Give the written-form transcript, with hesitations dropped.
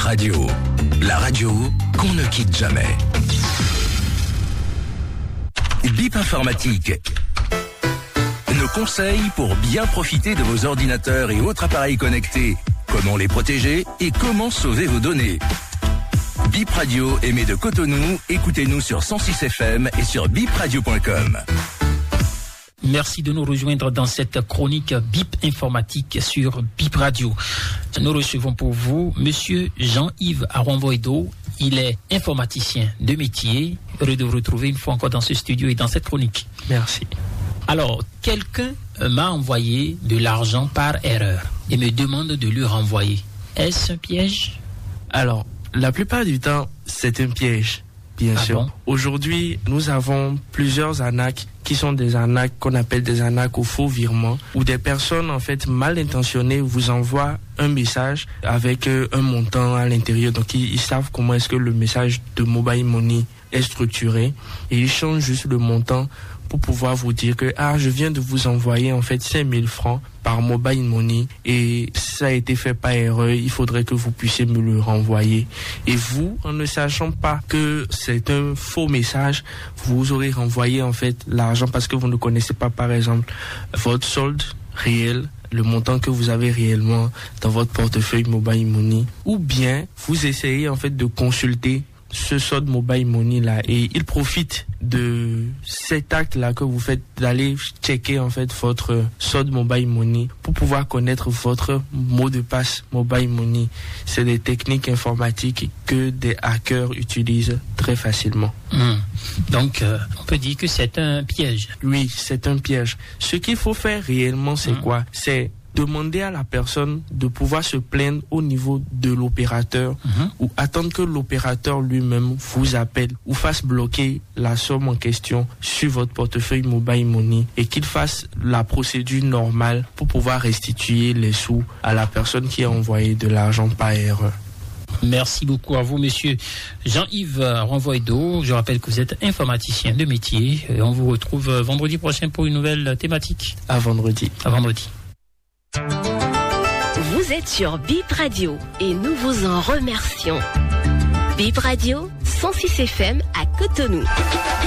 Radio, la radio qu'on ne quitte jamais. BIP Informatique. Nos conseils pour bien profiter de vos ordinateurs et autres appareils connectés. Comment les protéger et comment sauver vos données. BIP Radio émet de Cotonou. Écoutez-nous sur 106 FM et sur bipradio.com. Merci de nous rejoindre dans cette chronique BIP Informatique sur BIP Radio. Nous recevons pour vous Monsieur Jean-Yves Aronvoido. Il est informaticien de métier. Heureux de vous retrouver une fois encore dans ce studio et dans cette chronique. Merci. Alors, quelqu'un m'a envoyé de l'argent par erreur et me demande de lui renvoyer. Est-ce un piège? Alors, la plupart du temps, c'est un piège, bien sûr. Bon? Aujourd'hui, nous avons plusieurs arnaques qui sont des arnaques qu'on appelle des arnaques au faux virement, où des personnes en fait mal intentionnées vous envoient un message avec un montant à l'intérieur. Donc ils savent comment est-ce que le message de Mobile Money est structuré et ils changent juste le montant pour pouvoir vous dire que je viens de vous envoyer en fait 5000 francs par Mobile Money et ça a été fait par erreur, il faudrait que vous puissiez me le renvoyer. Et vous, en ne sachant pas que c'est un faux message, vous aurez renvoyé en fait l'argent parce que vous ne connaissez pas par exemple votre solde réel, le montant que vous avez réellement dans votre portefeuille Mobile Money, ou bien vous essayez en fait de consulter ce solde Mobile Money là et il profite de cet acte là que vous faites d'aller checker en fait votre solde Mobile Money pour pouvoir connaître votre mot de passe Mobile Money. C'est des techniques informatiques que des hackers utilisent très facilement. Donc on peut dire que c'est un piège. Oui, c'est un piège. Ce qu'il faut faire réellement, c'est quoi? C'est demander à la personne de pouvoir se plaindre au niveau de l'opérateur ou attendre que l'opérateur lui-même vous appelle ou fasse bloquer la somme en question sur votre portefeuille Mobile Money et qu'il fasse la procédure normale pour pouvoir restituer les sous à la personne qui a envoyé de l'argent par erreur. Merci beaucoup à vous, monsieur Jean-Yves Aronvoido. Je rappelle que vous êtes informaticien de métier. Et on vous retrouve vendredi prochain pour une nouvelle thématique. À vendredi. À vendredi. Vous êtes sur BIP Radio et nous vous en remercions. BIP Radio, 106 FM à Cotonou.